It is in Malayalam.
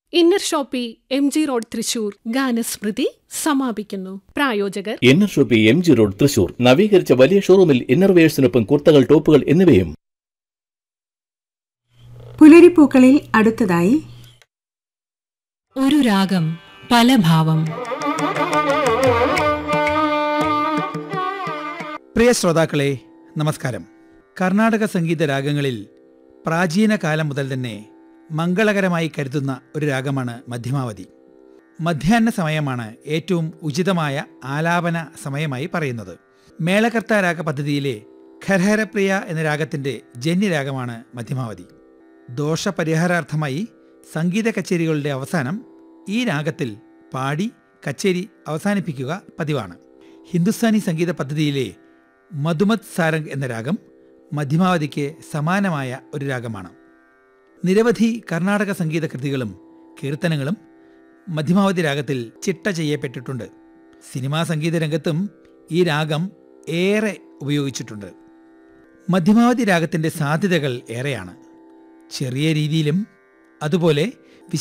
Inner Shopee MG road Thrissur ഗാനസ്മൃതി സമാപിക്കുന്നു. പ്രായോജകർ inner Shopee MG road Thrissur. നവീകരിച്ച വലിയ ഷോറൂമിൽ ഇന്നർവെയേഴ്സിനൊപ്പം കുർത്തകൾ, ടോപ്പുകൾ എന്നിവയും. പുലരിപ്പൂക്കളിൽ അടുത്തതായി ഒരു രാഗം പല ഭാവം. പ്രിയ ശ്രോതാക്കളെ, നമസ്കാരം. കർണാടക സംഗീത രാഗങ്ങളിൽ പ്രാചീന കാലം മുതൽ തന്നെ മംഗളകരമായി കരുതുന്ന ഒരു രാഗമാണ് മധ്യമാവധി. മധ്യാഹ്ന സമയമാണ് ഏറ്റവും ഉചിതമായ ആലാപന സമയമായി പറയുന്നത്. മേളകർത്ത രാഗ പദ്ധതിയിലെ ഖരഹരപ്രിയ എന്ന രാഗത്തിൻ്റെ ജന്യരാഗമാണ് മധ്യമാവധി. ദോഷപരിഹാരാർത്ഥമായി സംഗീത കച്ചേരികളുടെ അവസാനം ഈ രാഗത്തിൽ പാടി കച്ചേരി അവസാനിപ്പിക്കുക പതിവാണ്. ഹിന്ദുസ്ഥാനി സംഗീത പദ്ധതിയിലെ മധുമത് സാരംഗ് എന്ന രാഗം മധ്യമാവധിക്ക് സമാനമായ ഒരു രാഗമാണ്. നിരവധി കർണാടക സംഗീത കൃതികളും കീർത്തനങ്ങളും മധ്യമാവധി രാഗത്തിൽ ചിട്ട ചെയ്യപ്പെട്ടിട്ടുണ്ട്. സിനിമാ സംഗീത രംഗത്തും ഈ രാഗം ഏറെ ഉപയോഗിച്ചിട്ടുണ്ട്. മധ്യമാവധി രാഗത്തിൻ്റെ സാധ്യതകൾ ഏറെയാണ്. ചെറിയ രീതിയിലും അതുപോലെ